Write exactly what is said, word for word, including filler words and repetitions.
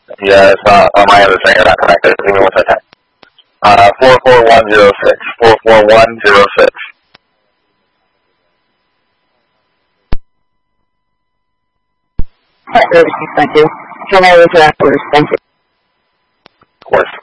Yes, uh, on my end it's saying you're not connected. Give me one second. Uh, four four one zero six. four four one zero six. Thank you. Turn over to afterwards. Thank you. Of course.